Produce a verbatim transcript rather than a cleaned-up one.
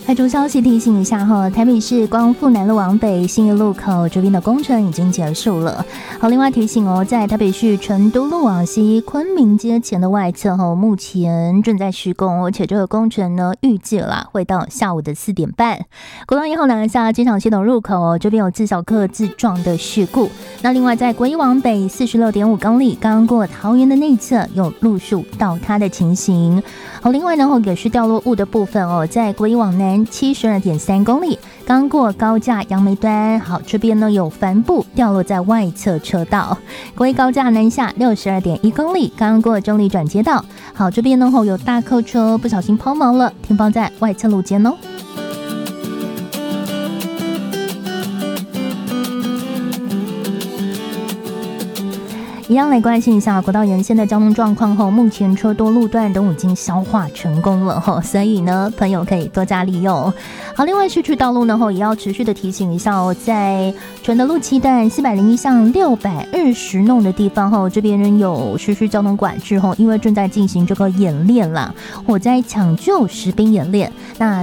开出消息提醒一下哈，台北市光复南路往北信义路口这边的工程已经结束了。好，另外提醒哦，在台北市成都路往西昆明街前的外侧哈，目前正在施工，而且这个工程呢预计啦会到下午的四点半。国道一号南下机场系统入口哦，这边有自小客自撞的事故。那另外在国一往北四十六点五公里，刚过桃园的内侧有路树倒塌的情形。好，另外呢也是掉落物的部分哦，在国一往南七十二点三公里，刚过高架杨梅端，好，这边呢有帆布掉落在外侧车道。国一高架南下六十二点一公里，刚过中立转接道，好，这边呢有大客车不小心抛锚了，停放在外侧路肩哦。一样来关心一下国道沿线的交通状况后，目前车多路段都已经消化成功了哈，所以呢，朋友可以多加利用。好，另外市区道路呢后也要持续的提醒一下哦，在纯德路七段四百零一巷六百二十弄的地方后，这边仍有实施交通管制后，因为正在进行这个演练啦，火灾抢救实兵演练。那